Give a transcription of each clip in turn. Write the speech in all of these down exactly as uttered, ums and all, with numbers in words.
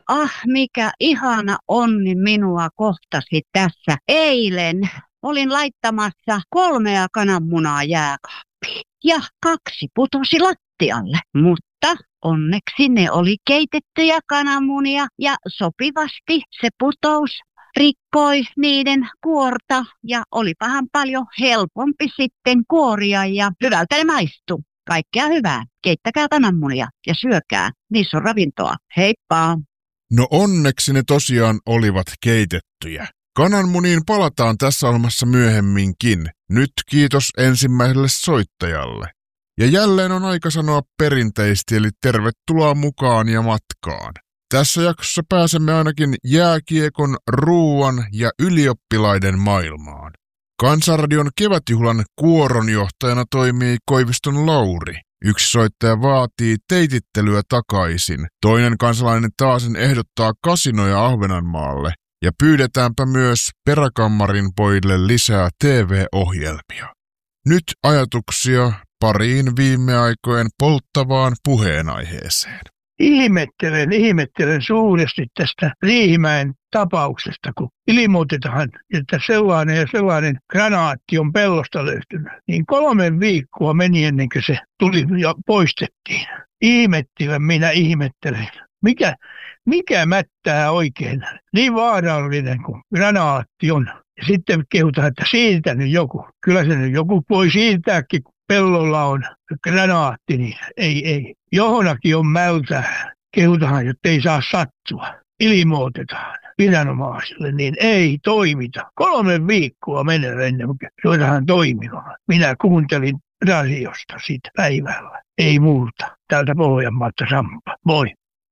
Ah, mikä ihana onni minua kohtasi tässä. Eilen olin laittamassa kolmea kananmunaa jääkaappiin ja kaksi putosi lattialle, mutta onneksi ne oli keitettyjä kananmunia ja sopivasti se putous rikkoi niiden kuorta ja olipahan paljon helpompi sitten kuoria ja hyvältä ne maistuu. Kaikkea hyvää. Keittäkää kananmunia ja syökää. Niissä on ravintoa. Heippa! No onneksi ne tosiaan olivat keitettyjä. Kananmuniin palataan tässä ohjelmassa myöhemminkin. Nyt kiitos ensimmäiselle soittajalle. Ja jälleen on aika sanoa perinteisesti, eli tervetuloa mukaan ja matkaan. Tässä jaksossa pääsemme ainakin jääkiekon, ruuan ja ylioppilaiden maailmaan. Kansanradion kevätjuhlan kuoronjohtajana toimii Koiviston Lauri. Yksi soittaja vaatii teitittelyä takaisin. Toinen kansalainen taasen ehdottaa kasinoja Ahvenanmaalle. Ja pyydetäänpä myös Peräkammarin pojille lisää T V-ohjelmia. Nyt ajatuksia pariin viime aikojen polttavaan puheenaiheeseen. Ihmettelen, ihmettelen suuresti tästä Riihimäen tapauksesta, kun ilmoitetaan, että sellainen ja sellainen granaatti on pellosta löytynyt. Niin kolme viikkoa meni ennen kuin se tuli ja poistettiin. Ihmettivän minä ihmettelen. Mikä, mikä mättää oikein niin vaarallinen kuin granaatti on. Ja sitten kehutaan, että siirtä nyt joku. Kyllä se nyt joku voi siirtääkin, kun pellolla on granaatti, niin ei, ei. Johonakin on mältää. Kehutaan, että ei saa sattua. Ilmoitetaan viranomaisille, niin ei toimita. Kolme viikkoa menee ennen kuin ruvetaan toimimaan. Minä kuuntelin radiosta siitä päivällä. Ei muuta. Täältä Pohjanmaalta Sampa. Moi.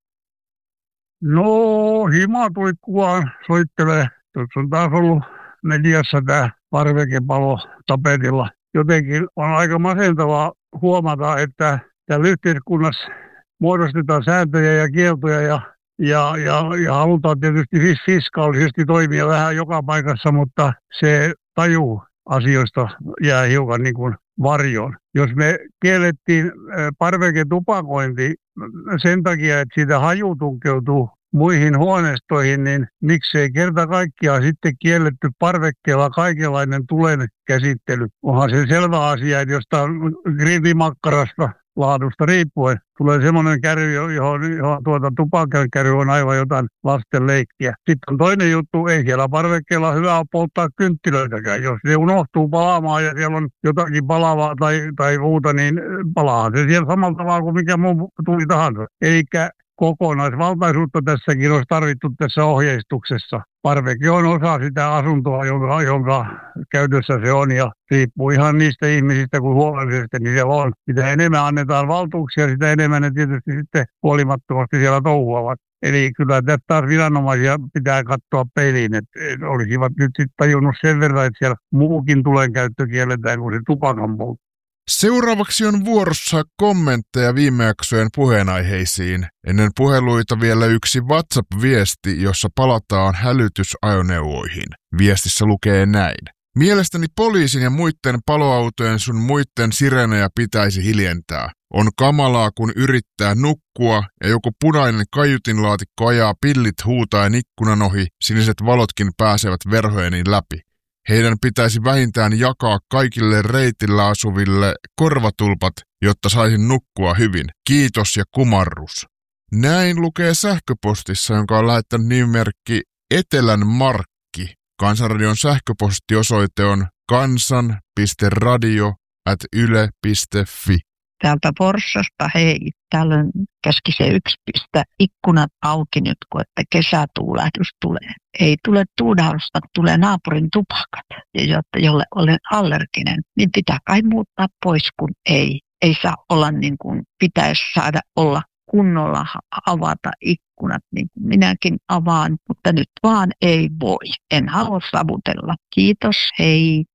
No, himatuikkuvaan soittelee. Tuossa on taas ollut mediassa tämä parvekepalo tapetilla. Jotenkin on aika masentavaa huomata, että täällä yhteiskunnassa muodostetaan sääntöjä ja kieltoja ja, ja, ja, ja halutaan tietysti fiskaalisesti toimia vähän joka paikassa, mutta se taju asioista jää hiukan niin kuin varjoon. Jos me kiellettiin parveketupakointi sen takia, että siitä haju tunkeutuu muihin huoneistoihin, niin miksei kerta kaikkiaan sitten kielletty parvekkeella kaikenlainen tulen käsittely. Onhan se selvä asia, että jostain grillimakkarasta laadusta riippuen tulee semmoinen käry, johon, johon tuota tupakan käry on aivan jotain lasten leikkiä. Sitten on toinen juttu, ei siellä parvekkeella hyvä ole polttaa kynttilöitäkään. Jos se unohtuu palaamaan ja siellä on jotakin palavaa tai, tai muuta, niin palaa se siellä samalla tavalla kuin mikä muu tuli tahansa. Elikkä kokonaisvaltaisuutta tässäkin olisi tarvittu tässä ohjeistuksessa. Parveke on osa sitä asuntoa, jonka, jonka käytössä se on, ja riippuu ihan niistä ihmisistä kuin huolellisesti, niin siellä on. Mitä enemmän annetaan valtuuksia, sitä enemmän ne tietysti sitten huolimattomasti siellä touhuavat. Eli kyllä tästä taas viranomaisia pitää katsoa peiliin, että olisivat nyt sitten tajunnut sen verran, että siellä muukin tulen käyttö kielletään kuin se tupakan poltto. Seuraavaksi on vuorossa kommentteja viime jaksojen puheenaiheisiin. Ennen puheluita vielä yksi WhatsApp-viesti, jossa palataan hälytysajoneuvoihin. Viestissä lukee näin. Mielestäni poliisin ja muiden paloautojen sun muiden sirenejä pitäisi hiljentää. On kamalaa, kun yrittää nukkua ja joku punainen kaiutinlaatikko ajaa pillit huutaen ikkunan ohi, siniset valotkin pääsevät verhojeni läpi. Heidän pitäisi vähintään jakaa kaikille reitillä asuville korvatulpat, jotta saisin nukkua hyvin. Kiitos ja kumarrus. Näin lukee sähköpostissa, jonka on lähettänyt nimimerkki Etelän Markki. Kansanradion sähköpostiosoite on kansan piste radio ät yle piste fi. Täältä Forssasta, hei, täällä on käski se yksi pistä ikkunat auki nyt, kun että kesätuulahdus tulee. Ei tule tuudausta, tulee naapurin tupakat, jolle olen allerginen, niin pitää kai muuttaa pois, kun ei. Ei saa olla niin kuin pitäisi saada olla kunnolla avata ikkunat, niin kuin minäkin avaan, mutta nyt vaan ei voi. En halua savutella. Kiitos, hei.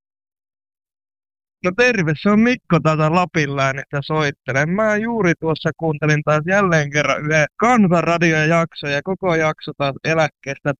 No terve, se on Mikko täältä Lapin läänistä soittelen. Mä juuri tuossa kuuntelin taas jälleen kerran yhden Kansanradion jakson ja koko jakso taas eläkkeestä